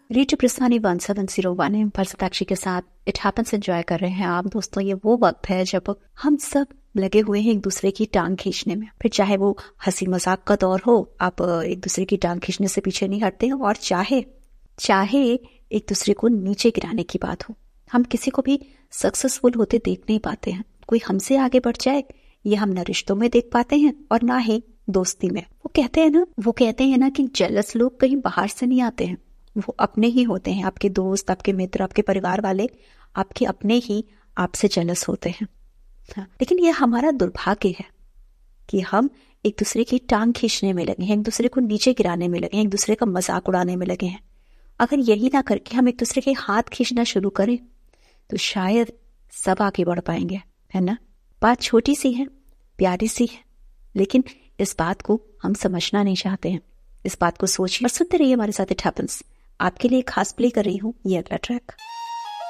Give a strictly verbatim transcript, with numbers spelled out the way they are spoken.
Radio प्रस्थानी one seven zero one M पर सताक्षी के साथ इट हैपेंस एंजॉय कर रहे हैं आप दोस्तों। ये वो वक्त है जब हम सब लगे हुए हैं एक दूसरे की टांग खींचने में, फिर चाहे वो हंसी मजाक का दौर हो, आप एक दूसरे की टांग खींचने से पीछे नहीं हटते हो, और चाहे चाहे एक दूसरे को नीचे गिराने की बात हो। हम किसी को भी सक्सेसफुल होते देख नहीं पाते हैं। कोई हमसे आगे बढ़ जाए ये हम न रिश्तों में देख पाते हैं और ना ही दोस्ती में। वो कहते हैं ना वो कहते हैं ना कि जेलस लोग कहीं बाहर से नहीं आते हैं, वो अपने ही होते हैं। आपके दोस्त, आपके मित्र, आपके परिवार वाले आपके अपने ही आपसे जेलस होते हैं। हाँ, लेकिन ये हमारा दुर्भाग्य है कि हम एक दूसरे की टांग खींचने में लगे हैं, एक दूसरे को नीचे गिराने में लगे हैं, एक दूसरे का मजाक उड़ाने में लगे हैं। अगर यही ना करके हम एक दूसरे के हाथ खींचना शुरू करें तो शायद सब आगे बढ़ पाएंगे, है ना। बात छोटी सी है, प्यारी सी है, लेकिन इस बात को हम समझना नहीं चाहते हैं। इस बात को सोचिए और सुनते रहिए हमारे साथ इट हैपेंस। आपके लिए खास प्ले कर रही हूँ ये अगला ट्रैक।